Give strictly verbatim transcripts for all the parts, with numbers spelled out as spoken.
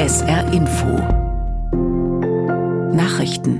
S R Info Nachrichten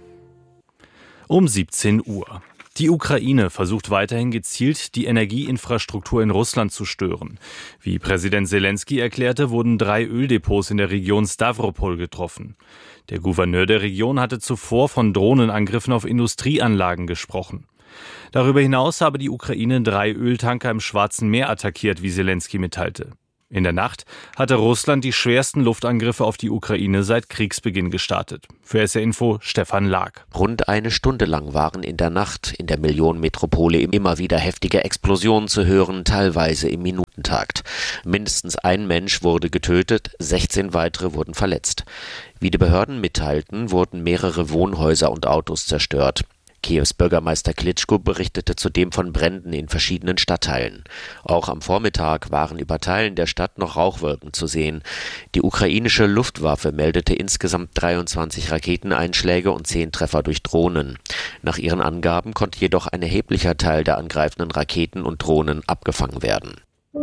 um siebzehn Uhr. Die Ukraine versucht weiterhin gezielt, die Energieinfrastruktur in Russland zu stören. Wie Präsident Selenskyj erklärte, wurden drei Öldepots in der Region Stavropol getroffen. Der Gouverneur der Region hatte zuvor von Drohnenangriffen auf Industrieanlagen gesprochen. Darüber hinaus habe die Ukraine drei Öltanker im Schwarzen Meer attackiert, wie Selenskyj mitteilte. In der Nacht hatte Russland die schwersten Luftangriffe auf die Ukraine seit Kriegsbeginn gestartet. Für S R Info Stefan Lag. Rund eine Stunde lang waren in der Nacht in der Millionenmetropole immer wieder heftige Explosionen zu hören, teilweise im Minutentakt. Mindestens ein Mensch wurde getötet, sechzehn weitere wurden verletzt. Wie die Behörden mitteilten, wurden mehrere Wohnhäuser und Autos zerstört. Kiews Bürgermeister Klitschko berichtete zudem von Bränden in verschiedenen Stadtteilen. Auch am Vormittag waren über Teilen der Stadt noch Rauchwolken zu sehen. Die ukrainische Luftwaffe meldete insgesamt dreiundzwanzig Raketeneinschläge und zehn Treffer durch Drohnen. Nach ihren Angaben konnte jedoch ein erheblicher Teil der angreifenden Raketen und Drohnen abgefangen werden.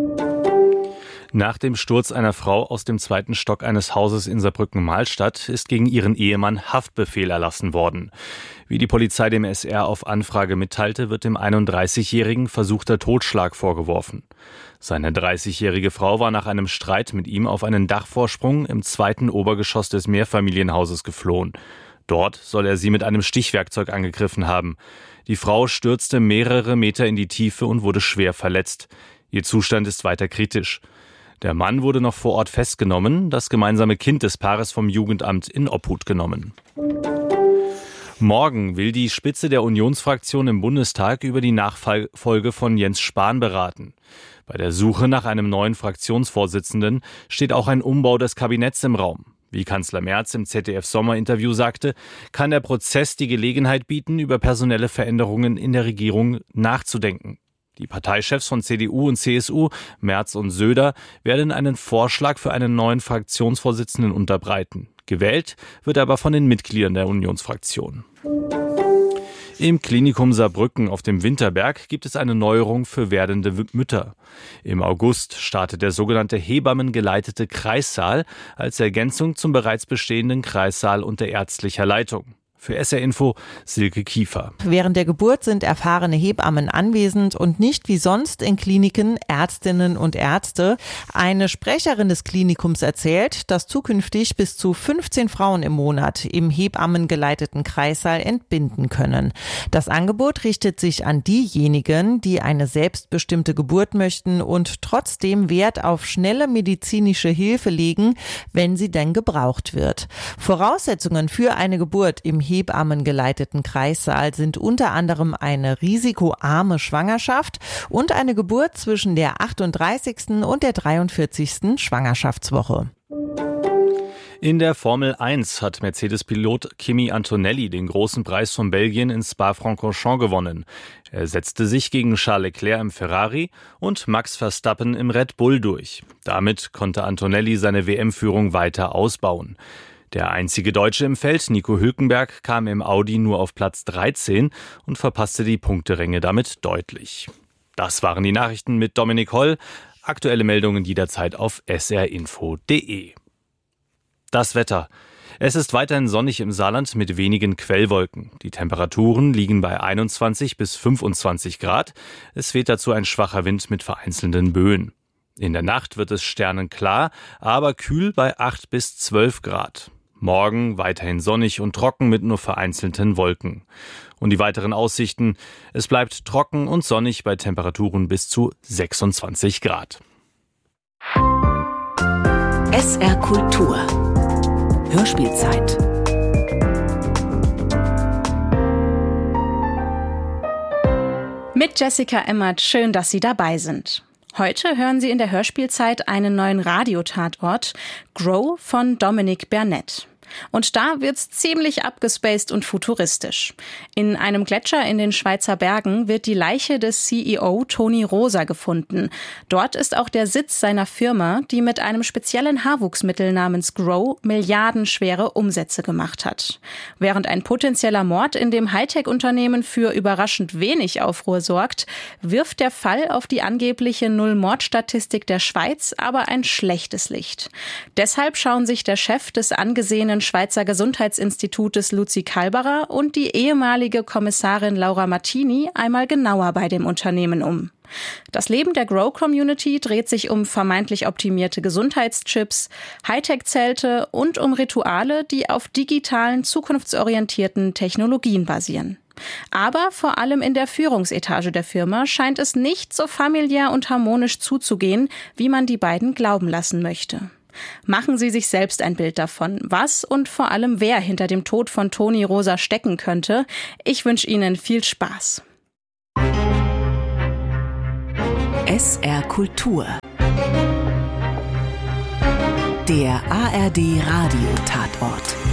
Nach dem Sturz einer Frau aus dem zweiten Stock eines Hauses in Saarbrücken-Mahlstadt ist gegen ihren Ehemann Haftbefehl erlassen worden. Wie die Polizei dem S R auf Anfrage mitteilte, wird dem einunddreißigjährigen versuchter Totschlag vorgeworfen. Seine dreißigjährige Frau war nach einem Streit mit ihm auf einen Dachvorsprung im zweiten Obergeschoss des Mehrfamilienhauses geflohen. Dort soll er sie mit einem Stichwerkzeug angegriffen haben. Die Frau stürzte mehrere Meter in die Tiefe und wurde schwer verletzt. Ihr Zustand ist weiter kritisch. Der Mann wurde noch vor Ort festgenommen, das gemeinsame Kind des Paares vom Jugendamt in Obhut genommen. Morgen will die Spitze der Unionsfraktion im Bundestag über die Nachfolge von Jens Spahn beraten. Bei der Suche nach einem neuen Fraktionsvorsitzenden steht auch ein Umbau des Kabinetts im Raum. Wie Kanzler Merz im Z D F-Sommerinterview sagte, kann der Prozess die Gelegenheit bieten, über personelle Veränderungen in der Regierung nachzudenken. Die Parteichefs von C D U und C S U, Merz und Söder, werden einen Vorschlag für einen neuen Fraktionsvorsitzenden unterbreiten. Gewählt wird er aber von den Mitgliedern der Unionsfraktion. Im Klinikum Saarbrücken auf dem Winterberg gibt es eine Neuerung für werdende Mütter. Im August startet der sogenannte hebammengeleitete Kreissaal als Ergänzung zum bereits bestehenden Kreissaal unter ärztlicher Leitung. Für S R Info Silke Kiefer. Während der Geburt sind erfahrene Hebammen anwesend und nicht wie sonst in Kliniken Ärztinnen und Ärzte. Eine Sprecherin des Klinikums erzählt, dass zukünftig bis zu fünfzehn Frauen im Monat im hebammengeleiteten Kreissaal entbinden können. Das Angebot richtet sich an diejenigen, die eine selbstbestimmte Geburt möchten und trotzdem Wert auf schnelle medizinische Hilfe legen, wenn sie denn gebraucht wird. Voraussetzungen für eine Geburt im hebammengeleiteten Kreissaal sind unter anderem eine risikoarme Schwangerschaft und eine Geburt zwischen der achtunddreißigsten und der dreiundvierzigsten Schwangerschaftswoche. In der Formel eins hat Mercedes-Pilot Kimi Antonelli den großen Preis von Belgien in Spa-Francorchamps gewonnen. Er setzte sich gegen Charles Leclerc im Ferrari und Max Verstappen im Red Bull durch. Damit konnte Antonelli seine W M-Führung weiter ausbauen. Der einzige Deutsche im Feld, Nico Hülkenberg, kam im Audi nur auf Platz dreizehn und verpasste die Punkteränge damit deutlich. Das waren die Nachrichten mit Dominik Holl. Aktuelle Meldungen jederzeit auf s r info punkt d e. Das Wetter. Es ist weiterhin sonnig im Saarland mit wenigen Quellwolken. Die Temperaturen liegen bei einundzwanzig bis fünfundzwanzig Grad. Es weht dazu ein schwacher Wind mit vereinzelten Böen. In der Nacht wird es sternenklar, aber kühl bei acht bis zwölf Grad. Morgen weiterhin sonnig und trocken mit nur vereinzelten Wolken. Und die weiteren Aussichten: Es bleibt trocken und sonnig bei Temperaturen bis zu sechsundzwanzig Grad. S R Kultur Hörspielzeit. Mit Jessica Emmert, schön, dass Sie dabei sind. Heute hören Sie in der Hörspielzeit einen neuen Radiotatort, Grow von Dominic Burnett. Und da wird's ziemlich abgespaced und futuristisch. In einem Gletscher in den Schweizer Bergen wird die Leiche des C E O Toni Rosa gefunden. Dort ist auch der Sitz seiner Firma, die mit einem speziellen Haarwuchsmittel namens Grow milliardenschwere Umsätze gemacht hat. Während ein potenzieller Mord in dem Hightech-Unternehmen für überraschend wenig Aufruhr sorgt, wirft der Fall auf die angebliche Null-Mord-Statistik der Schweiz aber ein schlechtes Licht. Deshalb schauen sich der Chef des angesehenen Schweizer Gesundheitsinstitutes Luzi Kalberer und die ehemalige Kommissarin Laura Martini einmal genauer bei dem Unternehmen um. Das Leben der Grow-Community dreht sich um vermeintlich optimierte Gesundheitschips, Hightech-Zelte und um Rituale, die auf digitalen, zukunftsorientierten Technologien basieren. Aber vor allem in der Führungsetage der Firma scheint es nicht so familiär und harmonisch zuzugehen, wie man die beiden glauben lassen möchte. Machen Sie sich selbst ein Bild davon, was und vor allem wer hinter dem Tod von Toni Rosa stecken könnte. Ich wünsche Ihnen viel Spaß. S R Kultur. Der A R D Radio Tatort.